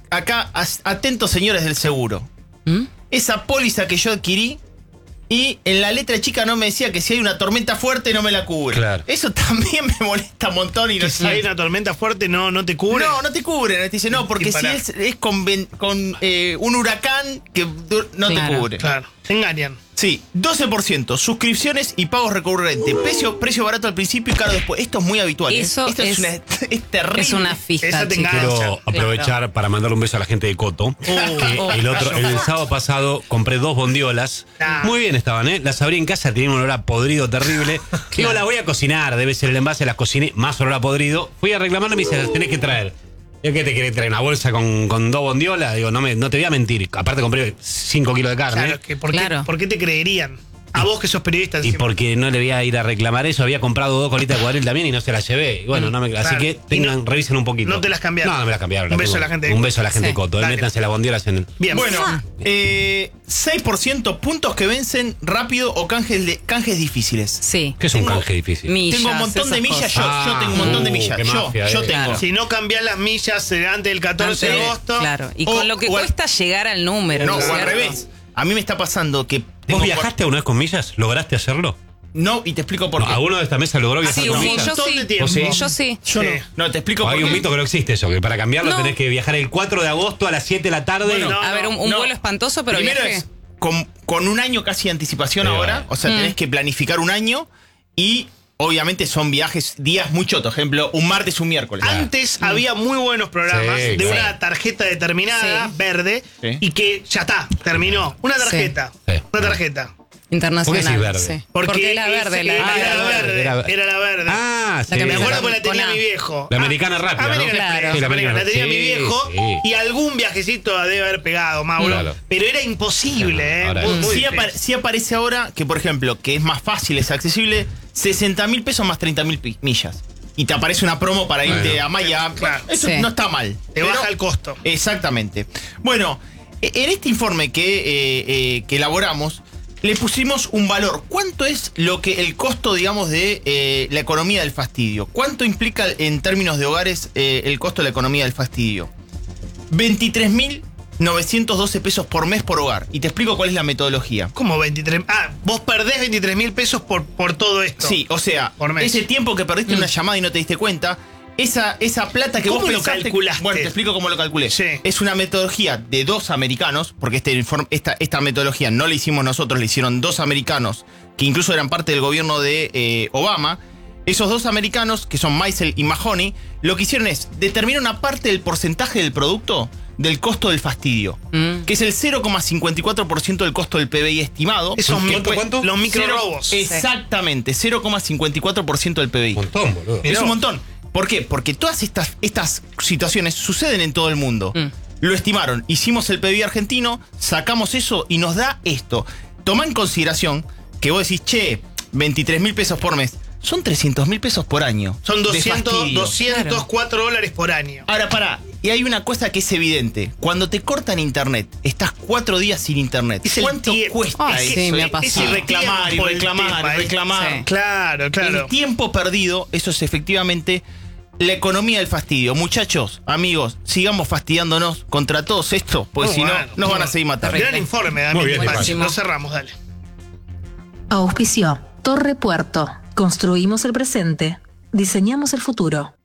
acá, atentos señores del seguro. Esa póliza que yo adquirí y en la letra chica no me decía que si hay una tormenta fuerte no me la cubre. Claro. Eso también me molesta un montón. Y no Si hay una tormenta fuerte no te cubre. No te cubre. Te dice, no, porque si es con un huracán que no te cubre. Claro, te engañan. Sí, 12%, suscripciones y pagos recurrentes. Precio barato al principio y caro después. Esto es muy habitual. Eso Esto es terrible. Es una fija. Esa te chicos. engancha. Quiero aprovechar para mandarle un beso a la gente de Coto. El sábado pasado compré 2 bondiolas. Muy bien estaban, ¿eh? Las abrí en casa, tenían un olor a podrido terrible. Digo, las voy a cocinar, debe ser el envase, las cociné, más olor a podrido. Fui a reclamarle y me dice, las tenés que traer. Yo, ¿qué te querés traer? ¿Una bolsa con 2 bondiolas? Digo, no te voy a mentir. Aparte compré 5 kilos de carne. Claro, que ¿por qué te creerían? A vos que sos periodista. Y porque no le voy a ir a reclamar eso. Había comprado 2 colitas de cuadril también y no se las llevé. Y bueno, así que revisen un poquito. ¿No te las cambiaron? No me las cambiaron. Un beso a la gente. Un beso a la gente de Coto. Métanse las bondiolas en el... Bien. Bueno, 6% puntos que vencen rápido o canjes difíciles. Sí. ¿Qué es un canje difícil? Millas, Tengo un montón de millas. Yo tengo un montón de millas. qué mafia, Yo tengo. Claro. Si no cambiás las millas antes del 14 de agosto. Claro. Y O- con lo que o al- cuesta llegar al número. No, ¿no es o al cierto? revés. A mí me está pasando que... ¿Vos viajaste una vez con millas? ¿Lograste hacerlo? No, y te explico por qué. ¿Alguno de esta mesa logró viajar Sí, con sí, millas? yo montón de sí. tiempo. ¿Vos sí? Yo sí. Yo no. Sí. No, te explico por Hay qué. un mito que no existe eso, que para cambiarlo No. tenés que viajar el 4 de agosto a las 7 de la tarde. Bueno, A ver, un vuelo espantoso, pero Primero viajé. es con un año casi de anticipación Ahí va. ahora. O sea, tenés que planificar un año y obviamente son días muy chotos. Ejemplo, un martes, un miércoles. Antes había muy buenos programas Sí, de claro. una tarjeta determinada, Sí. verde, Sí. y que ya está, terminó. Una tarjeta. Sí. Una tarjeta. Internacional. ¿Por qué es verde? Sí. Porque la verde. era la verde. Era la verde. Ah, sí. que Me acuerdo Con que la tenía A. mi viejo. La americana rápida, ¿no? American Claro. Express, Sí, la americana. La tenía americana. mi Sí, viejo sí. y algún viajecito debe haber pegado, Mauro. Claro. Pero era imposible, Ahora Muy Sí, difícil. sí aparece ahora que, por ejemplo, que es más fácil, es accesible, 60.000 pesos más 30.000 millas. Y te aparece una promo para irte a Miami. Claro. Eso Sí. no está mal. Te baja el costo. Exactamente. Bueno, en este informe que elaboramos, le pusimos un valor. ¿Cuánto es el costo, digamos, de la economía del fastidio? ¿Cuánto implica en términos de hogares el costo de la economía del fastidio? 23.912 pesos por mes por hogar. Y te explico cuál es la metodología. ¿Cómo 23? Ah, vos perdés 23.000 pesos por todo esto. Sí, o sea, Por mes. ese tiempo que perdiste en una llamada y no te diste cuenta, esa plata que ¿Cómo vos lo pensaste, calculaste? Bueno, te explico cómo lo calculé. Sí. Es una metodología de 2 americanos, porque esta metodología no la hicimos nosotros, la hicieron 2 americanos, que incluso eran parte del gobierno de Obama. Esos 2 americanos, que son Meisel y Mahoney, lo que hicieron es determinar una parte del porcentaje del producto del costo del fastidio, que es el 0,54% del costo del PBI estimado. Esos ¿Cuánto? los microrobos. Exactamente, 0,54% del PBI. Un montón, boludo. Es un montón. ¿Por qué? Porque todas estas situaciones suceden en todo el mundo. Lo estimaron, hicimos el PBI argentino, sacamos eso y nos da esto. Toma en consideración que vos decís, 23.000 pesos por mes. Son 300.000 pesos por año. Son de fastidio. 204 dólares por año. Ahora, pará. Y hay una cosa que es evidente. Cuando te cortan internet, estás 4 días sin internet. Es el ¿Cuánto tiempo. cuesta Ay, eso? sí, me ha Y pasado. reclamar, y Tiempo, el reclamar, tema, y reclamar. Sí. Claro, claro. El tiempo perdido, eso es efectivamente la economía del fastidio. Muchachos, amigos, sigamos fastidiándonos contra todos estos, porque si no, nos van a seguir matando. Gran informe, Damián. Muy bien, Despacio. Buenísimo. Lo cerramos, dale. Auspició Torre Puerto. Construimos el presente. Diseñamos el futuro.